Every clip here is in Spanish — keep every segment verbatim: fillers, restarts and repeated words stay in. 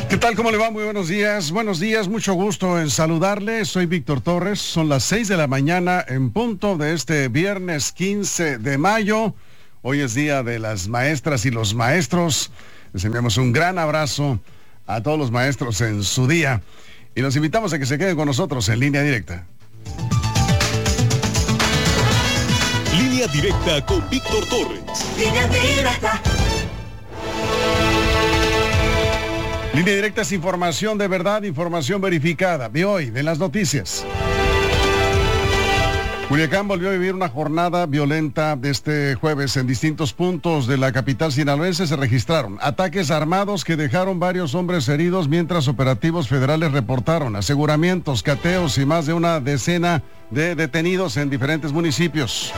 ¿Qué tal? ¿Cómo le va? Muy buenos días. Buenos días, mucho gusto en saludarle. Soy Víctor Torres. Son las seis de la mañana en punto de este viernes quince de mayo. Hoy es día de las maestras y los maestros. Les enviamos un gran abrazo a todos los maestros en su día. Y los invitamos a que se queden con nosotros en Línea Directa. Línea Directa con Víctor Torres. Línea Directa. Línea Directa es información de verdad, información verificada. De hoy, de las noticias. Culiacán volvió a vivir una jornada violenta de este jueves. En distintos puntos de la capital sinaloense se registraron ataques armados que dejaron varios hombres heridos, mientras operativos federales reportaron aseguramientos, cateos y más de una decena de detenidos en diferentes municipios.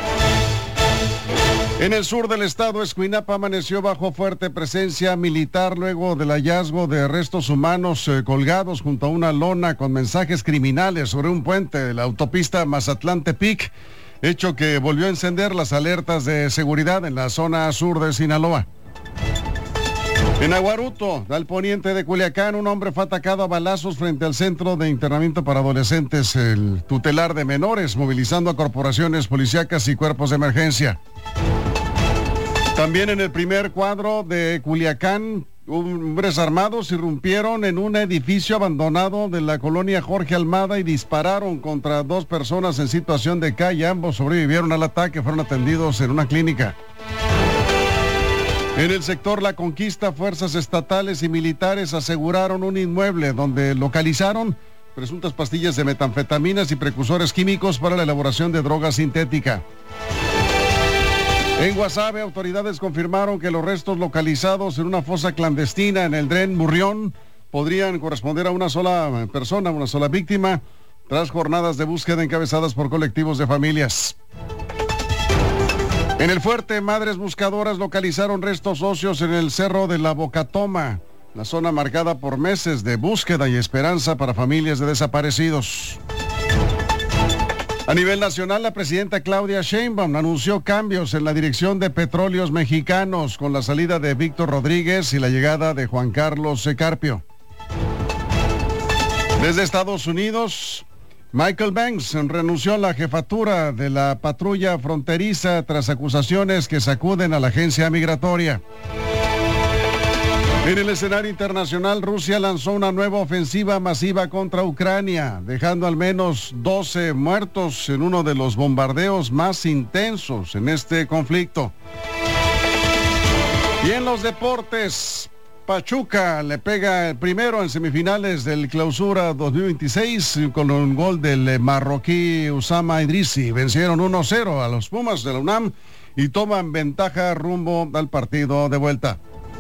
En el sur del estado, Escuinapa amaneció bajo fuerte presencia militar luego del hallazgo de restos humanos eh, colgados junto a una lona con mensajes criminales sobre un puente de la autopista Mazatlán-Tepic, hecho que volvió a encender las alertas de seguridad en la zona sur de Sinaloa. En Aguaruto, al poniente de Culiacán, un hombre fue atacado a balazos frente al centro de internamiento para adolescentes, el tutelar de menores, movilizando a corporaciones policíacas y cuerpos de emergencia. También en el primer cuadro de Culiacán, hombres armados irrumpieron en un edificio abandonado de la colonia Jorge Almada y dispararon contra dos personas en situación de calle. Ambos sobrevivieron al ataque, fueron atendidos en una clínica. En el sector La Conquista, fuerzas estatales y militares aseguraron un inmueble donde localizaron presuntas pastillas de metanfetaminas y precursores químicos para la elaboración de droga sintética. En Guasave, autoridades confirmaron que los restos localizados en una fosa clandestina en el Dren Murrión podrían corresponder a una sola persona, una sola víctima, tras jornadas de búsqueda encabezadas por colectivos de familias. En el Fuerte, madres buscadoras localizaron restos óseos en el Cerro de la Bocatoma, la zona marcada por meses de búsqueda y esperanza para familias de desaparecidos. A nivel nacional, la presidenta Claudia Sheinbaum anunció cambios en la dirección de Petróleos Mexicanos con la salida de Víctor Rodríguez y la llegada de Juan Carlos Carpio. Desde Estados Unidos, Michael Banks renunció a la jefatura de la patrulla fronteriza tras acusaciones que sacuden a la agencia migratoria. En el escenario internacional, Rusia lanzó una nueva ofensiva masiva contra Ucrania, dejando al menos doce muertos en uno de los bombardeos más intensos en este conflicto. Y en los deportes, Pachuca le pega el primero en semifinales del Clausura dos mil veintiséis con un gol del marroquí Usama Idrissi. Vencieron uno cero a los Pumas de la UNAM y toman ventaja rumbo al partido de vuelta.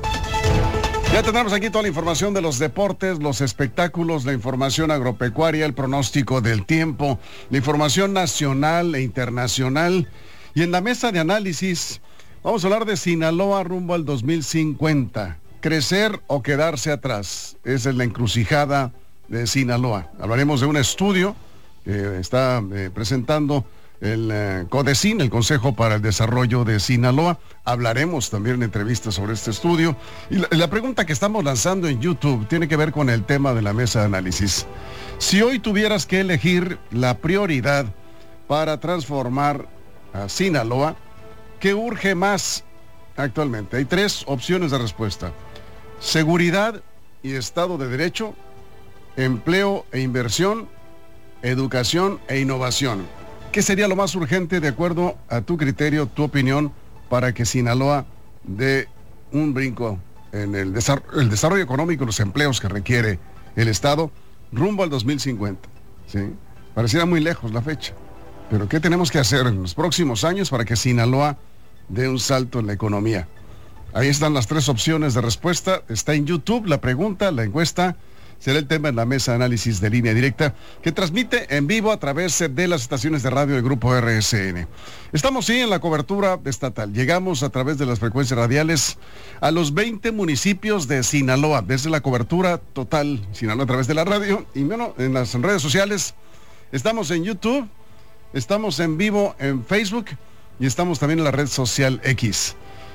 Ya tenemos aquí toda la información de los deportes, los espectáculos, la información agropecuaria, el pronóstico del tiempo, la información nacional e internacional. Y en la mesa de análisis vamos a hablar de Sinaloa rumbo al dos mil cincuenta. Crecer o quedarse atrás. Esa es la encrucijada de Sinaloa. Hablaremos de un estudio que está eh, presentando el eh, CODESIN, el Consejo para el Desarrollo de Sinaloa. Hablaremos también en entrevistas sobre este estudio. Y la, la pregunta que estamos lanzando en YouTube tiene que ver con el tema de la mesa de análisis. Si hoy tuvieras que elegir la prioridad para transformar a Sinaloa, ¿qué urge más actualmente? Hay tres opciones de respuesta: seguridad y Estado de Derecho, empleo e inversión, educación e innovación. ¿Qué sería lo más urgente de acuerdo a tu criterio, tu opinión, para que Sinaloa dé un brinco en el, desar- el desarrollo económico y los empleos que requiere el Estado rumbo al dos mil cincuenta? ¿Sí? Pareciera muy lejos la fecha, pero ¿qué tenemos que hacer en los próximos años para que Sinaloa dé un salto en la economía? Ahí están las tres opciones de respuesta. Está en YouTube la pregunta, la encuesta. Será el tema en la mesa de análisis de Línea Directa, que transmite en vivo a través de las estaciones de radio del Grupo R S N. Estamos sí en la cobertura estatal. Llegamos a través de las frecuencias radiales a los veinte municipios de Sinaloa, desde la cobertura total Sinaloa a través de la radio y bueno, en las redes sociales. Estamos en YouTube, estamos en vivo en Facebook y estamos también en la red social X.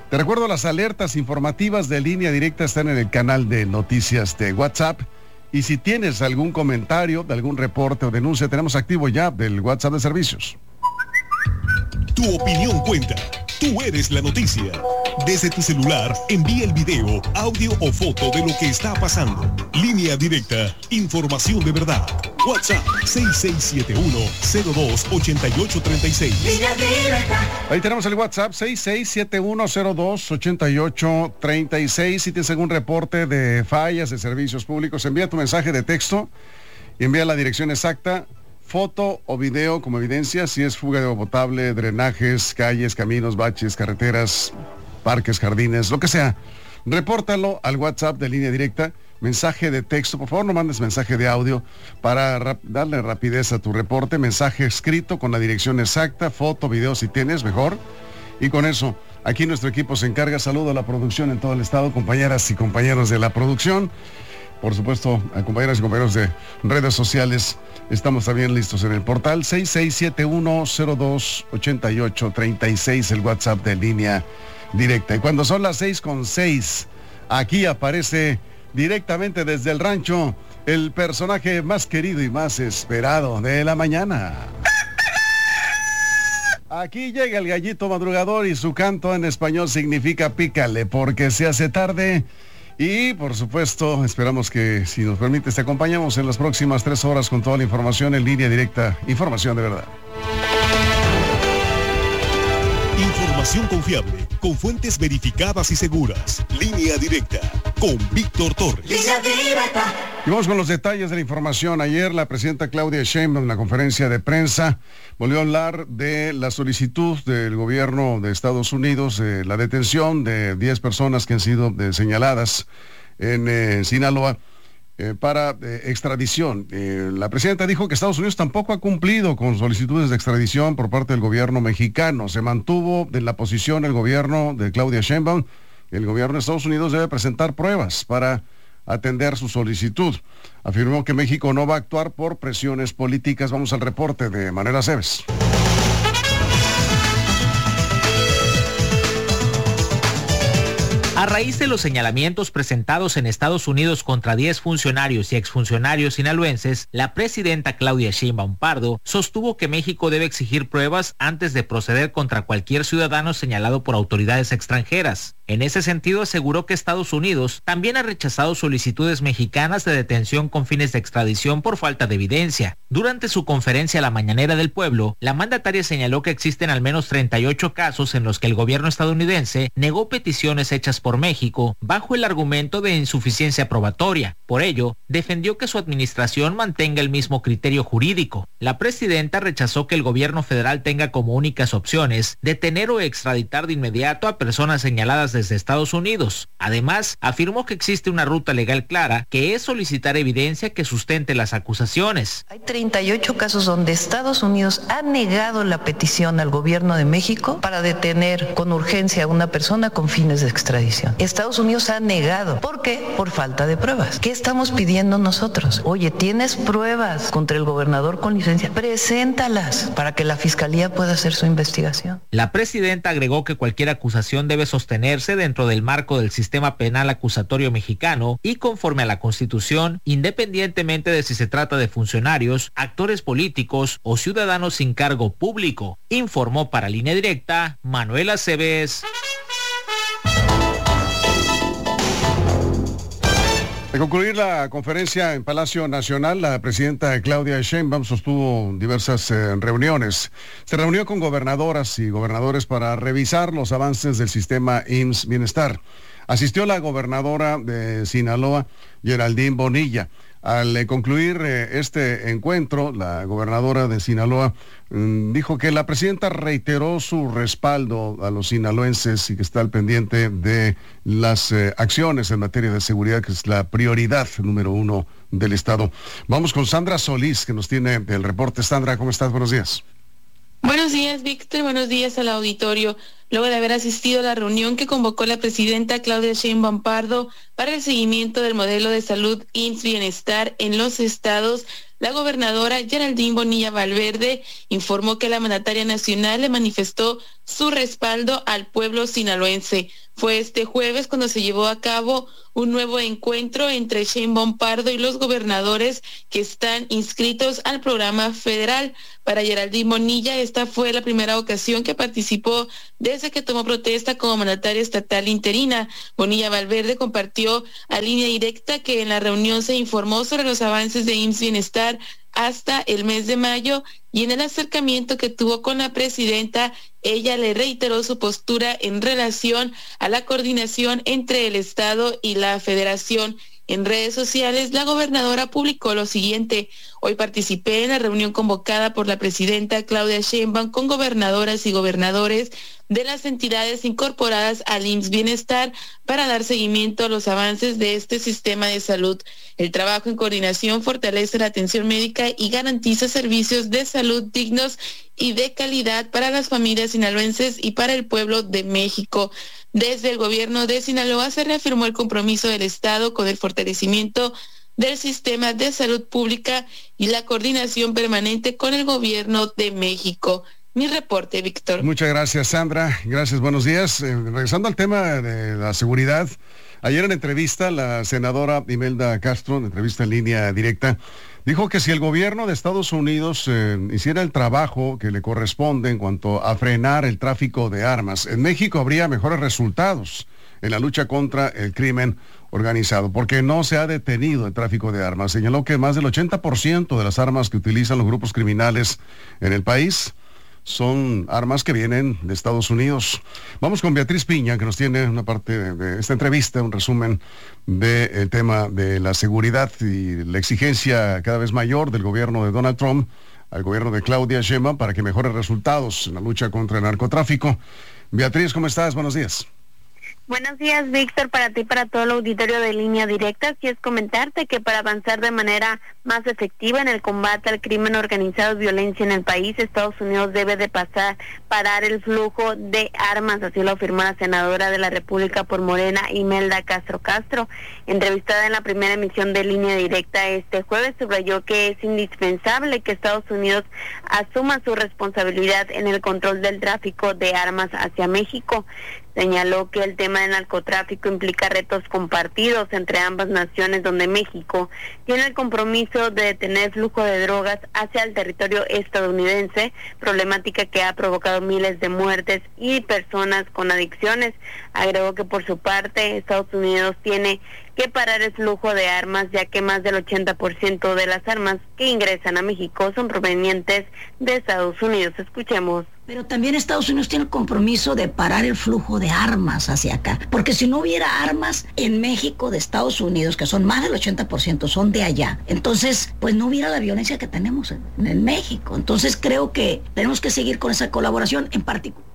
Te recuerdo, las alertas informativas de Línea Directa están en el canal de noticias de WhatsApp. Y si tienes algún comentario, de algún reporte o denuncia, tenemos activo ya el WhatsApp de servicios. Tu opinión cuenta. Tú eres la noticia. Desde tu celular, envía el video, audio o foto de lo que está pasando. Línea Directa, información de verdad. WhatsApp seis seis siete uno, cero dos, ocho ocho tres seis. Línea Directa. Ahí tenemos el WhatsApp seis seis siete uno, cero dos, ocho ocho tres seis. Si tienes algún reporte de fallas de servicios públicos, envía tu mensaje de texto y envía la dirección exacta, foto o video como evidencia, si es fuga de agua potable, drenajes, calles, caminos, baches, carreteras, parques, jardines, lo que sea. Repórtalo al WhatsApp de Línea Directa, mensaje de texto, por favor no mandes mensaje de audio para rap- darle rapidez a tu reporte, mensaje escrito con la dirección exacta, foto, video si tienes, mejor. Y con eso, aquí nuestro equipo se encarga. Saludo a la producción en todo el estado, compañeras y compañeros de la producción. Por supuesto, a compañeras y compañeros de redes sociales, estamos también listos en el portal seis seis siete uno, cero dos, ocho ocho tres seis, el WhatsApp de Línea Directa. Y cuando son las seis con seis, aquí aparece directamente desde el rancho el personaje más querido y más esperado de la mañana. Aquí llega el gallito madrugador y su canto en español significa pícale porque se hace tarde. Y por supuesto, esperamos que, si nos permites, te acompañamos en las próximas tres horas con toda la información en Línea Directa. Información de verdad. Información confiable, con fuentes verificadas y seguras. Línea Directa, con Víctor Torres. Línea Directa. Y vamos con los detalles de la información. Ayer la presidenta Claudia Sheinbaum en la conferencia de prensa volvió a hablar de la solicitud del gobierno de Estados Unidos, de la detención de diez personas que han sido eh, señaladas en eh, Sinaloa eh, para eh, extradición. Eh, la presidenta dijo que Estados Unidos tampoco ha cumplido con solicitudes de extradición por parte del gobierno mexicano. Se mantuvo en la posición el gobierno de Claudia Sheinbaum. El gobierno de Estados Unidos debe presentar pruebas para atender su solicitud. Afirmó que México no va a actuar por presiones políticas. Vamos al reporte de Manuel Aceves. A raíz de los señalamientos presentados en Estados Unidos contra diez funcionarios y exfuncionarios sinaloenses, la presidenta Claudia Sheinbaum Pardo sostuvo que México debe exigir pruebas antes de proceder contra cualquier ciudadano señalado por autoridades extranjeras. En ese sentido, aseguró que Estados Unidos también ha rechazado solicitudes mexicanas de detención con fines de extradición por falta de evidencia. Durante su conferencia a la Mañanera del Pueblo, la mandataria señaló que existen al menos treinta y ocho casos en los que el gobierno estadounidense negó peticiones hechas por México bajo el argumento de insuficiencia probatoria. Por ello, defendió que su administración mantenga el mismo criterio jurídico. La presidenta rechazó que el gobierno federal tenga como únicas opciones detener o extraditar de inmediato a personas señaladas desde Estados Unidos. Además, afirmó que existe una ruta legal clara, que es solicitar evidencia que sustente las acusaciones. Hay treinta y ocho casos donde Estados Unidos ha negado la petición al gobierno de México para detener con urgencia a una persona con fines de extradición. Estados Unidos ha negado. ¿Por qué? Por falta de pruebas. ¿Qué estamos pidiendo nosotros? Oye, ¿tienes pruebas contra el gobernador con licencia? Preséntalas para que la fiscalía pueda hacer su investigación. La presidenta agregó que cualquier acusación debe sostenerse dentro del marco del sistema penal acusatorio mexicano y conforme a la Constitución, independientemente de si se trata de funcionarios, actores políticos o ciudadanos sin cargo público. Informó para Línea Directa Manuel Aceves. De concluir la conferencia en Palacio Nacional, la presidenta Claudia Sheinbaum sostuvo diversas eh, reuniones. Se reunió con gobernadoras y gobernadores para revisar los avances del sistema I M S S Bienestar. Asistió la gobernadora de Sinaloa, Geraldine Bonilla. Al eh, concluir eh, este encuentro, la gobernadora de Sinaloa mm, dijo que la presidenta reiteró su respaldo a los sinaloenses y que está al pendiente de las eh, acciones en materia de seguridad, que es la prioridad número uno del Estado. Vamos con Sandra Solís, que nos tiene el reporte. Sandra, ¿cómo estás? Buenos días. Buenos días, Víctor. Buenos días al auditorio. Luego de haber asistido a la reunión que convocó la presidenta Claudia Sheinbaum Pardo para el seguimiento del modelo de salud I M S S Bienestar en los estados, la gobernadora Geraldine Bonilla Valverde informó que la mandataria nacional le manifestó su respaldo al pueblo sinaloense. Fue este jueves cuando se llevó a cabo un nuevo encuentro entre Sheinbaum Pardo y los gobernadores que están inscritos al programa federal. Para Geraldine Bonilla, esta fue la primera ocasión que participó desde que tomó protesta como mandataria estatal interina. Bonilla Valverde compartió a Línea Directa que en la reunión se informó sobre los avances de I M S S Bienestar hasta el mes de mayo, y en el acercamiento que tuvo con la presidenta, ella le reiteró su postura en relación a la coordinación entre el Estado y la Federación. En redes sociales, la gobernadora publicó lo siguiente: hoy participé en la reunión convocada por la presidenta Claudia Sheinbaum con gobernadoras y gobernadores de las entidades incorporadas al I M S S Bienestar para dar seguimiento a los avances de este sistema de salud. El trabajo en coordinación fortalece la atención médica y garantiza servicios de salud dignos y de calidad para las familias sinaloenses y para el pueblo de México. Desde el gobierno de Sinaloa se reafirmó el compromiso del Estado con el fortalecimiento del sistema de salud pública y la coordinación permanente con el gobierno de México. Mi reporte, Víctor. Muchas gracias, Sandra. Gracias, buenos días. Eh, regresando al tema de la seguridad, ayer en entrevista la senadora Imelda Castro, en entrevista en Línea Directa, dijo que si el gobierno de Estados Unidos eh, hiciera el trabajo que le corresponde en cuanto a frenar el tráfico de armas, en México habría mejores resultados en la lucha contra el crimen organizado, porque no se ha detenido el tráfico de armas. Señaló que más del ochenta por ciento de las armas que utilizan los grupos criminales en el país son armas que vienen de Estados Unidos. Vamos con Beatriz Piña, que nos tiene una parte de, de esta entrevista, un resumen del tema de la seguridad y la exigencia cada vez mayor del gobierno de Donald Trump al gobierno de Claudia Sheinbaum para que mejore resultados en la lucha contra el narcotráfico. Beatriz, ¿cómo estás? Buenos días. Buenos días, Víctor, para ti y para todo el auditorio de Línea Directa. Así es comentarte que para avanzar de manera más efectiva en el combate al crimen organizado y violencia en el país, Estados Unidos debe de pasar, parar el flujo de armas, así lo afirmó la senadora de la República por Morena, Imelda Castro Castro. Entrevistada en la primera emisión de Línea Directa este jueves, subrayó que es indispensable que Estados Unidos asuma su responsabilidad en el control del tráfico de armas hacia México. Señaló que el tema del narcotráfico implica retos compartidos entre ambas naciones, donde México tiene el compromiso de detener flujo de drogas hacia el territorio estadounidense, problemática que ha provocado miles de muertes y personas con adicciones. Agregó que por su parte Estados Unidos tiene que parar el flujo de armas, ya que más del ochenta por ciento de las armas que ingresan a México son provenientes de Estados Unidos. Escuchemos. Pero también Estados Unidos tiene el compromiso de parar el flujo de armas hacia acá, porque si no hubiera armas en México de Estados Unidos, que son más del ochenta por ciento, son de allá, entonces pues no hubiera la violencia que tenemos en, en México. Entonces creo que tenemos que seguir con esa colaboración en particular.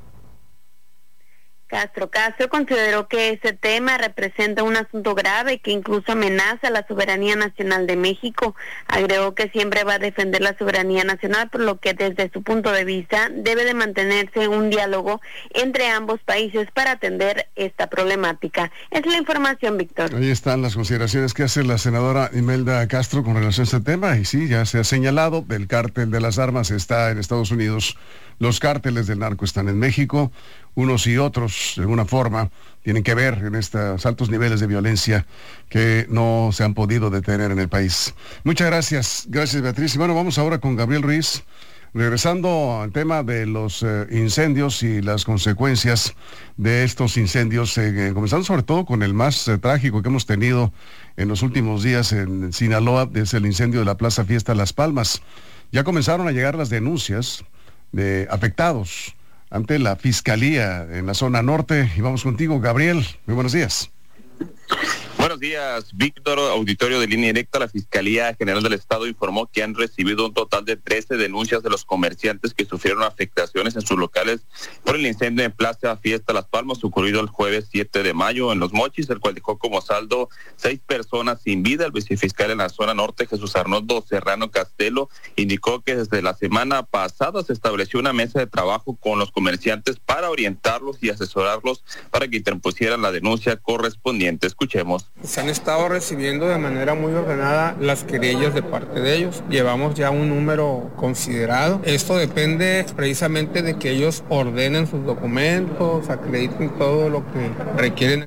Castro Castro consideró que ese tema representa un asunto grave que incluso amenaza la soberanía nacional de México. Agregó que siempre va a defender la soberanía nacional, por lo que desde su punto de vista debe de mantenerse un diálogo entre ambos países para atender esta problemática. Es la información, Víctor. Ahí están las consideraciones que hace la senadora Imelda Castro con relación a este tema, y sí, ya se ha señalado, el cártel de las armas está en Estados Unidos, los cárteles del narco están en México. Unos y otros, de alguna forma, tienen que ver en estos altos niveles de violencia que no se han podido detener en el país. Muchas gracias, gracias Beatriz. Y bueno, vamos ahora con Gabriel Ruiz, regresando al tema de los eh, incendios y las consecuencias de estos incendios, eh, comenzando sobre todo con el más eh, trágico que hemos tenido en los últimos días en Sinaloa, es el incendio de la Plaza Fiesta Las Palmas. Ya comenzaron a llegar las denuncias de afectados ante la Fiscalía en la zona norte. Y vamos contigo, Gabriel. Muy buenos días. Buenos días, Víctor. Auditorio de Línea Directa. La Fiscalía General del Estado informó que han recibido un total de trece denuncias de los comerciantes que sufrieron afectaciones en sus locales por el incendio en Plaza Fiesta Las Palmas, ocurrido el jueves siete de mayo en Los Mochis, el cual dejó como saldo seis personas sin vida. El vicefiscal en la zona norte, Jesús Arnoldo Serrano Castelo, indicó que desde la semana pasada se estableció una mesa de trabajo con los comerciantes para orientarlos y asesorarlos para que interpusieran la denuncia correspondiente. Escuchemos. Se han estado recibiendo de manera muy ordenada las querellas de parte de ellos. Llevamos ya un número considerado. Esto depende precisamente de que ellos ordenen sus documentos, acrediten todo lo que requieren.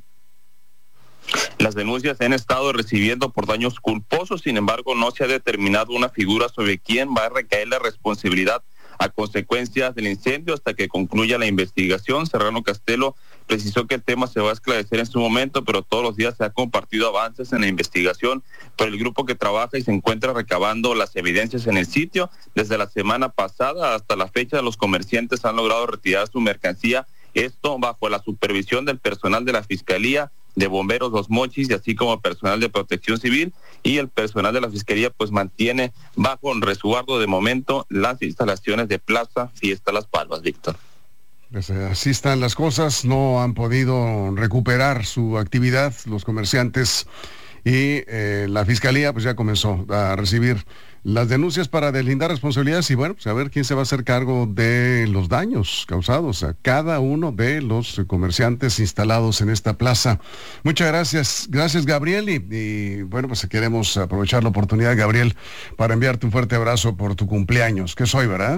Las denuncias se han estado recibiendo por daños culposos, sin embargo no se ha determinado una figura sobre quién va a recaer la responsabilidad a consecuencias del incendio hasta que concluya la investigación. Serrano Castelo precisó que el tema se va a esclarecer en su momento, pero todos los días se ha compartido avances en la investigación por el grupo que trabaja y se encuentra recabando las evidencias en el sitio. Desde la semana pasada hasta la fecha, los comerciantes han logrado retirar su mercancía, esto bajo la supervisión del personal de la Fiscalía, de Bomberos Los Mochis y así como personal de Protección Civil, y el personal de la Fiscalía pues mantiene bajo resguardo de momento las instalaciones de Plaza Fiesta Las Palmas, Víctor. Pues así están las cosas, no han podido recuperar su actividad los comerciantes y eh, la Fiscalía pues ya comenzó a recibir las denuncias para deslindar responsabilidades y bueno, pues a ver quién se va a hacer cargo de los daños causados a cada uno de los comerciantes instalados en esta plaza. Muchas gracias, gracias Gabriel y, y bueno, pues queremos aprovechar la oportunidad, Gabriel, para enviarte un fuerte abrazo por tu cumpleaños, que es hoy, ¿verdad?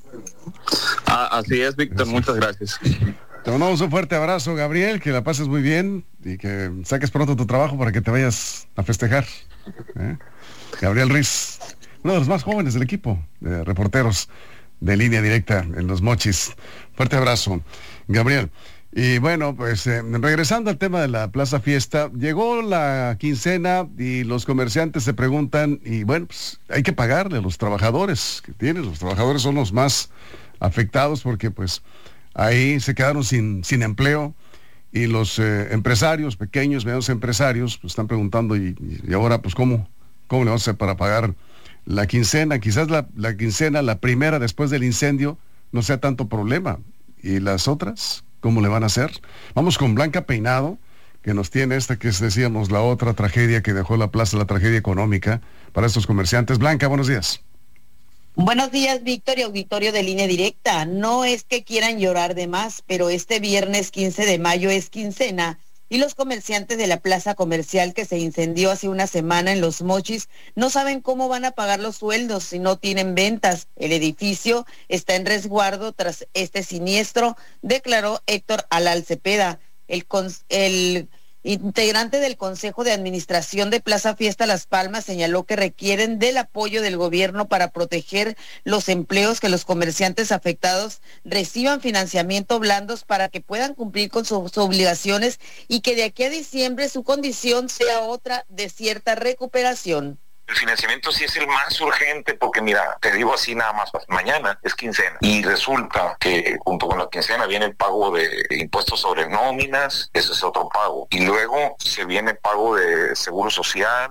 Ah, así es, Víctor, gracias. Muchas gracias. Te mandamos un fuerte abrazo, Gabriel, que la pases muy bien y que saques pronto tu trabajo para que te vayas a festejar. ¿Eh? Gabriel Ruiz, uno de los más jóvenes del equipo de reporteros de Línea Directa en Los Mochis. Fuerte abrazo, Gabriel. Y bueno, pues eh, regresando al tema de la Plaza Fiesta, llegó la quincena y los comerciantes se preguntan, y bueno, pues hay que pagarle a los trabajadores que tienen. Los trabajadores son los más afectados porque pues ahí se quedaron sin, sin empleo y los eh, empresarios, pequeños, medianos empresarios, pues están preguntando, y, y ahora pues ¿cómo, cómo le vamos a hacer para pagar la quincena? Quizás la, la quincena, la primera después del incendio, no sea tanto problema. ¿Y las otras? ¿Cómo le van a hacer? Vamos con Blanca Peinado, que nos tiene esta que es, decíamos, la otra tragedia que dejó la plaza, la tragedia económica para estos comerciantes. Blanca, buenos días. Buenos días, Víctor y auditorio de Línea Directa. No es que quieran llorar de más, pero este viernes quince de mayo es quincena y los comerciantes de la plaza comercial que se incendió hace una semana en Los Mochis no saben cómo van a pagar los sueldos si no tienen ventas. El edificio está en resguardo tras este siniestro, declaró Héctor Alal Cepeda, el, el integrante del Consejo de Administración de Plaza Fiesta Las Palmas. Señaló que requieren del apoyo del gobierno para proteger los empleos, que los comerciantes afectados reciban financiamiento blandos para que puedan cumplir con sus obligaciones y que de aquí a diciembre su condición sea otra de cierta recuperación. El financiamiento sí es el más urgente porque mira, te digo así nada más, mañana es quincena y resulta que junto con la quincena viene el pago de impuestos sobre nóminas, ese es otro pago, y luego se viene pago de seguro social.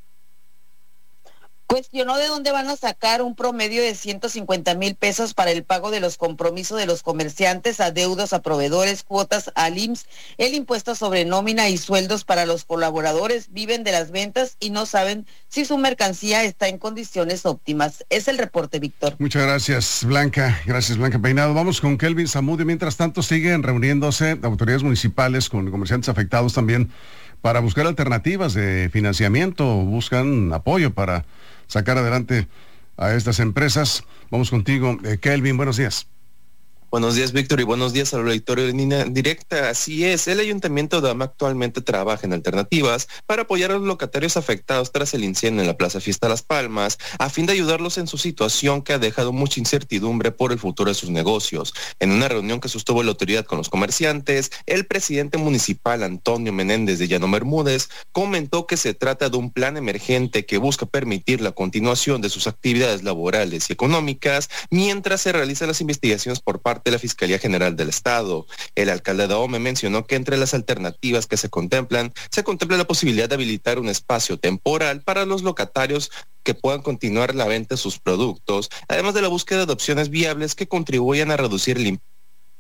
Cuestionó de dónde van a sacar un promedio de ciento cincuenta mil pesos para el pago de los compromisos de los comerciantes, adeudos a proveedores, cuotas al I M S S, el impuesto sobre nómina y sueldos para los colaboradores. Viven de las ventas y no saben si su mercancía está en condiciones óptimas. Es el reporte, Víctor. Muchas gracias, Blanca. Gracias, Blanca Peinado. Vamos con Kelvin Zamudio. Mientras tanto, siguen reuniéndose autoridades municipales con comerciantes afectados también para buscar alternativas de financiamiento. Buscan apoyo para sacar adelante a estas empresas. Vamos contigo, eh, Kelvin, buenos días. Buenos días, Víctor, y buenos días al auditorio de Línea Directa. Así es, el Ayuntamiento de Ama actualmente trabaja en alternativas para apoyar a los locatarios afectados tras el incendio en la Plaza Fiesta Las Palmas, a fin de ayudarlos en su situación que ha dejado mucha incertidumbre por el futuro de sus negocios. En una reunión que sostuvo la autoridad con los comerciantes, el presidente municipal Antonio Menéndez de Llano Bermúdez comentó que se trata de un plan emergente que busca permitir la continuación de sus actividades laborales y económicas mientras se realizan las investigaciones por parte de la Fiscalía General del Estado. El alcalde de Ahome mencionó que entre las alternativas que se contemplan, se contempla la posibilidad de habilitar un espacio temporal para los locatarios que puedan continuar la venta de sus productos, además de la búsqueda de opciones viables que contribuyan a reducir el impacto.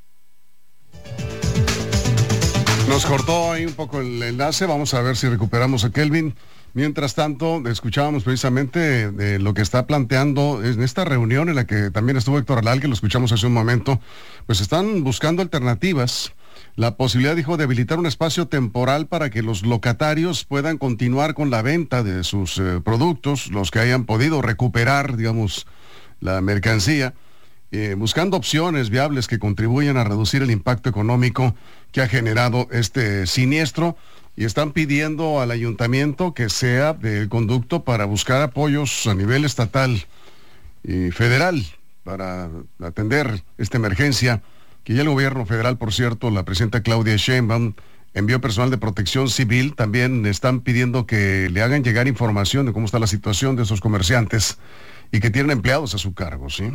Nos cortó ahí un poco el enlace, vamos a ver si recuperamos a Kelvin. Mientras tanto, escuchábamos precisamente de lo que está planteando en esta reunión en la que también estuvo Héctor Alal, que lo escuchamos hace un momento. Pues están buscando alternativas la posibilidad, dijo, de habilitar un espacio temporal para que los locatarios puedan continuar con la venta de sus eh, productos, los que hayan podido recuperar, digamos, la mercancía, eh, buscando opciones viables que contribuyan a reducir el impacto económico que ha generado este siniestro, y están pidiendo al ayuntamiento que sea del conducto para buscar apoyos a nivel estatal y federal para atender esta emergencia, que ya el gobierno federal, por cierto, la presidenta Claudia Sheinbaum envió personal de protección civil. También están pidiendo que le hagan llegar información de cómo está la situación de esos comerciantes y que tienen empleados a su cargo, ¿sí?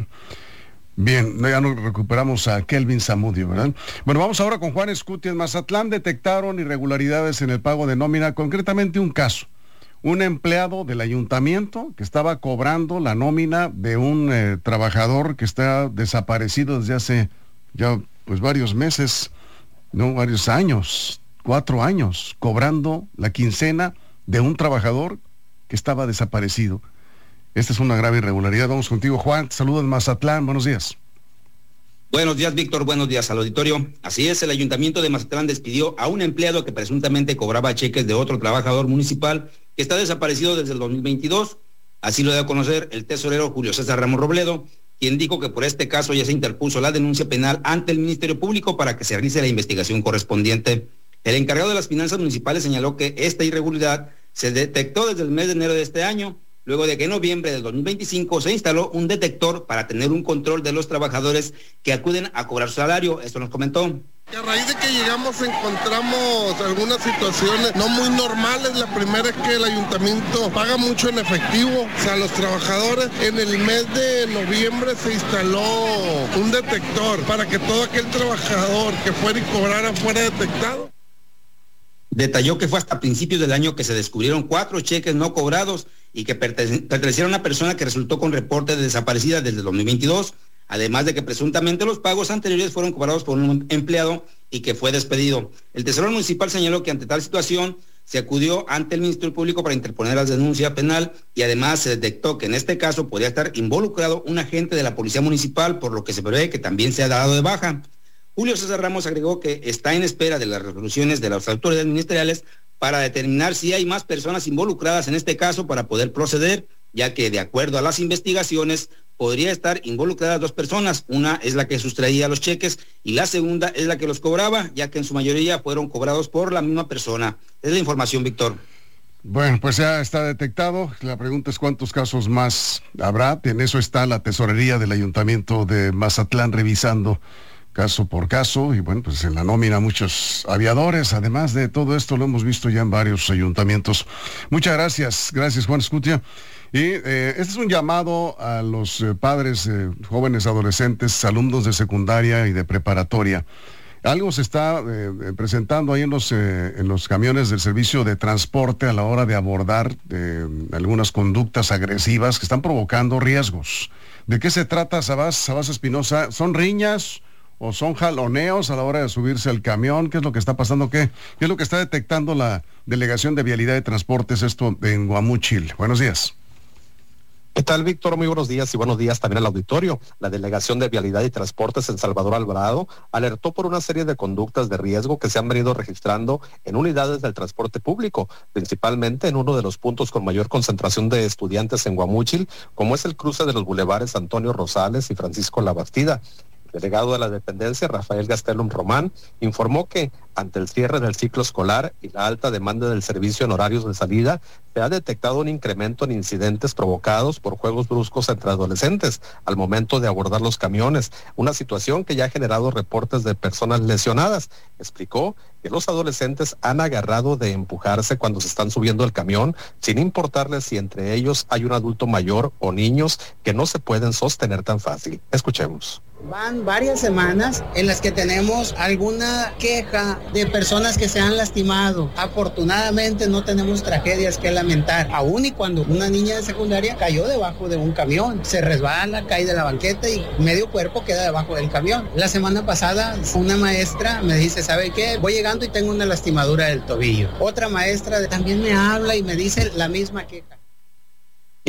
Bien, ya nos recuperamos a Kelvin Zamudio, ¿verdad? Bueno, vamos ahora con Juan Escutia. En Mazatlán detectaron irregularidades en el pago de nómina, concretamente un caso. Un empleado del ayuntamiento que estaba cobrando la nómina de un eh, trabajador que está desaparecido desde hace ya pues varios meses, no, varios años, cuatro años, cobrando la quincena de un trabajador que estaba desaparecido. Esta es una grave irregularidad. Vamos contigo, Juan. Saludos en Mazatlán. Buenos días. Buenos días, Víctor. Buenos días al auditorio. Así es, el ayuntamiento de Mazatlán despidió a un empleado que presuntamente cobraba cheques de otro trabajador municipal que está desaparecido desde el dos mil veintidós. Así lo dio a conocer el tesorero Julio César Ramos Robledo, quien dijo que por este caso ya se interpuso la denuncia penal ante el Ministerio Público para que se realice la investigación correspondiente. El encargado de las finanzas municipales señaló que esta irregularidad se detectó desde el mes de enero de este año, luego de que en noviembre del dos mil veinticinco se instaló un detector para tener un control de los trabajadores que acuden a cobrar su salario. Esto nos comentó. Y a raíz de que llegamos encontramos algunas situaciones no muy normales. La primera es que el ayuntamiento paga mucho en efectivo, o sea, a los trabajadores. En el mes de noviembre se instaló un detector para que todo aquel trabajador que fuera y cobrara fuera detectado. Detalló que fue hasta principios del año que se descubrieron cuatro cheques no cobrados y que pertenecieron a una persona que resultó con reporte de desaparecida desde el dos mil veintidós, además de que presuntamente los pagos anteriores fueron cobrados por un empleado y que fue despedido. El tesorero municipal señaló que ante tal situación se acudió ante el Ministerio Público para interponer la denuncia penal y además se detectó que en este caso podría estar involucrado un agente de la Policía Municipal, por lo que se prevé que también sea dado de baja. Julio César Ramos agregó que está en espera de las resoluciones de las autoridades ministeriales para determinar si hay más personas involucradas en este caso para poder proceder, ya que de acuerdo a las investigaciones podría estar involucradas dos personas. Una es la que sustraía los cheques y la segunda es la que los cobraba, ya que en su mayoría fueron cobrados por la misma persona. Es la información, Víctor. Bueno, pues ya está detectado. La pregunta es cuántos casos más habrá. En eso está la tesorería del Ayuntamiento de Mazatlán revisando caso por caso, y bueno, pues en la nómina muchos aviadores. Además de todo esto, lo hemos visto ya en varios ayuntamientos. Muchas gracias, gracias Juan Escutia. Y eh, este es un llamado a los eh, padres, eh, jóvenes, adolescentes, alumnos de secundaria y de preparatoria. Algo se está eh, presentando ahí en los, eh, en los camiones del servicio de transporte a la hora de abordar eh, algunas conductas agresivas que están provocando riesgos. ¿De qué se trata, Sabás, Sabás Espinosa? ¿Son riñas o son jaloneos a la hora de subirse al camión? ¿Qué es lo que está pasando? ¿Qué, qué es lo que está detectando la Delegación de Vialidad y Transportes, esto en Guamúchil? Buenos días. ¿Qué tal, Víctor? Muy buenos días y buenos días también al auditorio. La Delegación de Vialidad y Transportes en Salvador Alvarado alertó por una serie de conductas de riesgo que se han venido registrando en unidades del transporte público, principalmente en uno de los puntos con mayor concentración de estudiantes en Guamúchil, como es el cruce de los bulevares Antonio Rosales y Francisco Labastida. El delegado de la dependencia, Rafael Gastelum Román, informó que ante el cierre del ciclo escolar y la alta demanda del servicio en horarios de salida, se ha detectado un incremento en incidentes provocados por juegos bruscos entre adolescentes al momento de abordar los camiones, una situación que ya ha generado reportes de personas lesionadas. Explicó que los adolescentes han agarrado de empujarse cuando se están subiendo el camión, sin importarles si entre ellos hay un adulto mayor o niños que no se pueden sostener tan fácil. Escuchemos. Van varias semanas en las que tenemos alguna queja de personas que se han lastimado. Afortunadamente no tenemos tragedias que lamentar, aún y cuando una niña de secundaria cayó debajo de un camión, se resbala, cae de la banqueta y medio cuerpo queda debajo del camión. La semana pasada una maestra me dice, ¿sabe qué? Voy llegando y tengo una lastimadura del tobillo. Otra maestra también me habla y me dice la misma queja.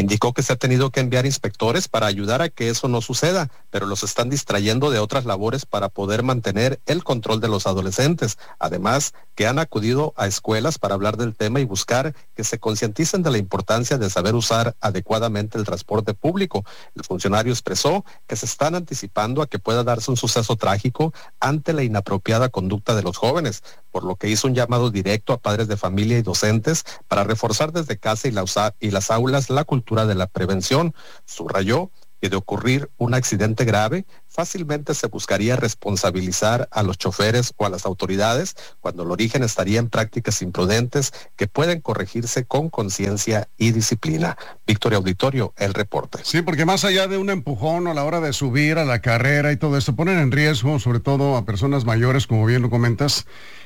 Indicó que se ha tenido que enviar inspectores para ayudar a que eso no suceda, pero los están distrayendo de otras labores para poder mantener el control de los adolescentes. Además, que han acudido a escuelas para hablar del tema y buscar que se concienticen de la importancia de saber usar adecuadamente el transporte público. El funcionario expresó que se están anticipando a que pueda darse un suceso trágico ante la inapropiada conducta de los jóvenes, por lo que hizo un llamado directo a padres de familia y docentes para reforzar desde casa y, la usa- y las aulas la cultura de la prevención. Subrayó que de ocurrir un accidente grave, fácilmente se buscaría responsabilizar a los choferes o a las autoridades, cuando el origen estaría en prácticas imprudentes que pueden corregirse con conciencia y disciplina. Victoria Auditorio, el reporte. Sí, porque más allá de un empujón a la hora de subir a la carrera y todo esto, ponen en riesgo sobre todo a personas mayores, como bien lo comentas,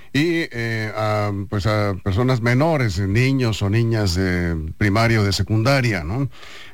y eh, a, pues a personas menores, niños o niñas de primaria o de secundaria, ¿no?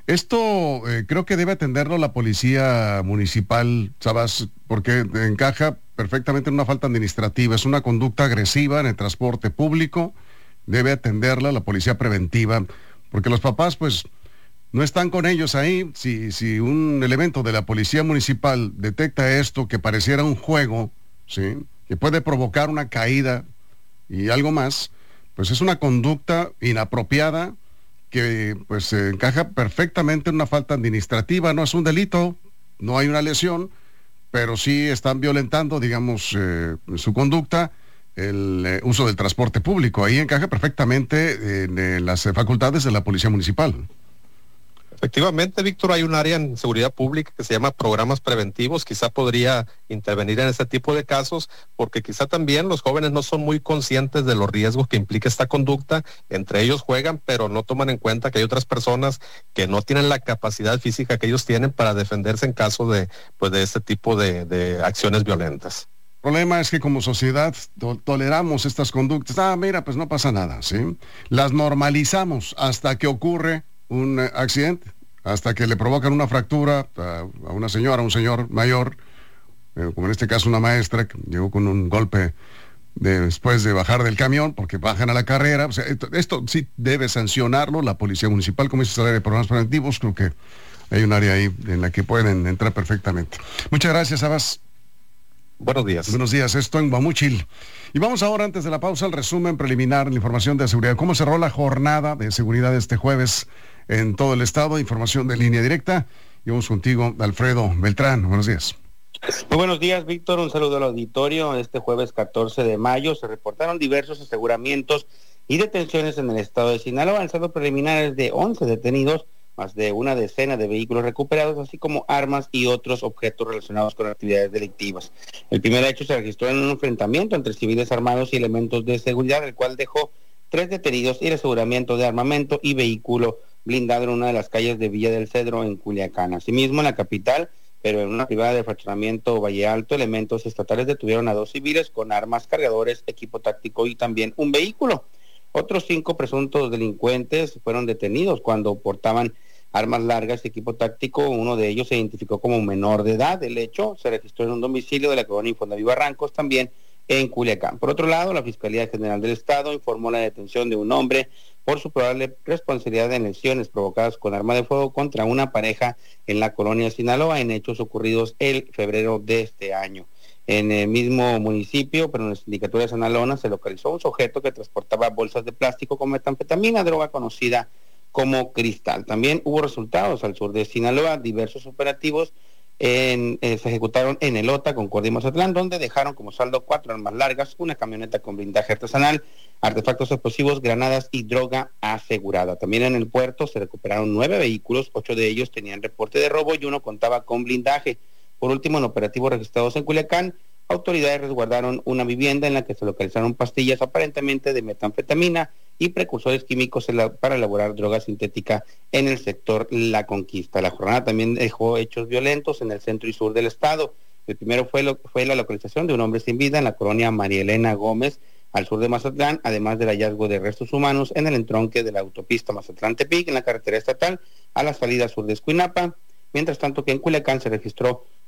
Esto eh, creo que debe atenderlo la policía municipal, ¿sabes? Porque encaja perfectamente en una falta administrativa, es una conducta agresiva en el transporte público, debe atenderla la policía preventiva, porque los papás pues no están con ellos ahí. Si, si un elemento de la policía municipal detecta esto que pareciera un juego, ¿sí?, que puede provocar una caída y algo más, pues es una conducta inapropiada que pues se encaja perfectamente en una falta administrativa. No es un delito, no hay una lesión, pero sí están violentando, digamos, eh, su conducta, el eh, uso del transporte público. Ahí encaja perfectamente en eh, las eh, facultades de la policía municipal. Efectivamente, Víctor, hay un área en seguridad pública que se llama programas preventivos. Quizá podría intervenir en este tipo de casos, porque quizá también los jóvenes no son muy conscientes de los riesgos que implica esta conducta. Entre ellos juegan, pero no toman en cuenta que hay otras personas que no tienen la capacidad física que ellos tienen para defenderse en caso de, pues, de este tipo de, de acciones violentas. El problema es que como sociedad to- toleramos estas conductas. Ah, mira, pues no pasa nada, ¿sí? Las normalizamos hasta que ocurre un eh, accidente, hasta que le provocan una fractura a, a una señora, a un señor mayor, eh, como en este caso una maestra que llegó con un golpe de, después de bajar del camión, porque bajan a la carrera. O sea, esto, esto sí debe sancionarlo la policía municipal, como dice el área de programas preventivos. Creo que hay un área ahí en la que pueden entrar perfectamente. Muchas gracias, Abbas. Buenos días. Buenos días, esto en Guamúchil. Y vamos ahora, antes de la pausa, al resumen preliminar, la información de seguridad. ¿Cómo cerró la jornada de seguridad este jueves en todo el estado? Información de Línea Directa. Y vamos contigo, Alfredo Beltrán. Buenos días. Muy buenos días, Víctor. Un saludo al auditorio. Este jueves catorce de mayo se reportaron diversos aseguramientos y detenciones en el estado de Sinaloa. Han sido preliminares de once detenidos, más de una decena de vehículos recuperados, así como armas y otros objetos relacionados con actividades delictivas. El primer hecho se registró en un enfrentamiento entre civiles armados y elementos de seguridad, el cual dejó tres detenidos y el aseguramiento de armamento y vehículo blindado en una de las calles de Villa del Cedro, en Culiacán. Asimismo, en la capital, pero en una privada de fraccionamiento Valle Alto, elementos estatales detuvieron a dos civiles con armas, cargadores, equipo táctico y también un vehículo. Otros cinco presuntos delincuentes fueron detenidos cuando portaban armas largas y equipo táctico. Uno de ellos se identificó como menor de edad. El hecho se registró en un domicilio de la colonia Infonavit Barrancos, también en Culiacán. Por otro lado, la Fiscalía General del Estado informó la detención de un hombre por su probable responsabilidad en lesiones provocadas con arma de fuego contra una pareja en la colonia Sinaloa, en hechos ocurridos el febrero de este año. En el mismo municipio, pero en la sindicatura de San Alona, se localizó un sujeto que transportaba bolsas de plástico con metanfetamina, droga conocida como cristal. También hubo resultados al sur de Sinaloa, diversos operativos en, eh, se ejecutaron en Elota, Concordia y Mazatlán, donde dejaron como saldo cuatro armas largas, una camioneta con blindaje artesanal, artefactos explosivos, granadas y droga asegurada. También en el puerto se recuperaron nueve vehículos, ocho de ellos tenían reporte de robo y uno contaba con blindaje. Por último, en operativos registrados en Culiacán, autoridades resguardaron una vivienda en la que se localizaron pastillas aparentemente de metanfetamina y precursores químicos para elaborar droga sintética en el sector La Conquista. La jornada también dejó hechos violentos en el centro y sur del estado. El primero fue, lo, fue la localización de un hombre sin vida en la colonia María Elena Gómez, al sur de Mazatlán, además del hallazgo de restos humanos en el entronque de la autopista Mazatlán-Tepic, en la carretera estatal, a la salida sur de Escuinapa. Mientras tanto que en Culiacán se registró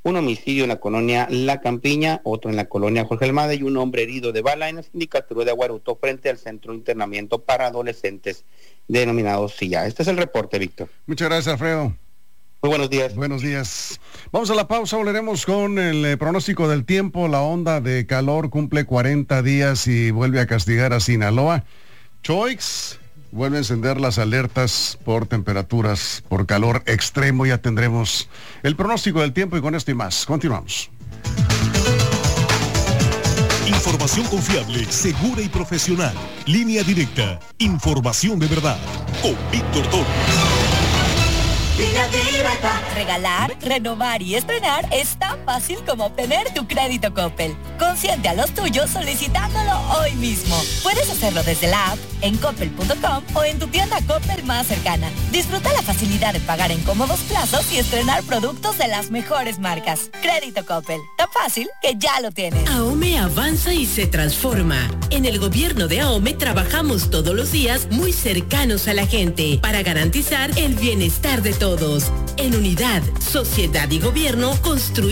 un homicidio en la colonia La Campiña, otro en la colonia Jorge Almada y un hombre herido de bala en la sindicatura de Aguaruto frente al centro de internamiento para adolescentes denominado S I A. Este es el reporte, Víctor. Muchas gracias, Alfredo. Muy buenos días. Buenos días. Vamos a la pausa, volveremos con el eh, pronóstico del tiempo. La onda de calor cumple cuarenta días y vuelve a castigar a Sinaloa. Choix vuelve a encender las alertas por temperaturas, por calor extremo. Ya tendremos el pronóstico del tiempo y con esto y más. Continuamos. Información confiable, segura y profesional. Línea Directa. Información de verdad. Con Víctor Toro. Regalar, renovar y estrenar es tan fácil como obtener tu crédito Coppel. Consiente a los tuyos solicitándolo hoy mismo. Puedes hacerlo desde la app, en coppel punto com o en tu tienda Coppel más cercana. Disfruta la facilidad de pagar en cómodos plazos y estrenar productos de las mejores marcas. Crédito Coppel, tan fácil que ya lo tienes. AOME avanza y se transforma. En el gobierno de AOME trabajamos todos los días muy cercanos a la gente para garantizar el bienestar de todos. En unidad, sociedad y gobierno construimos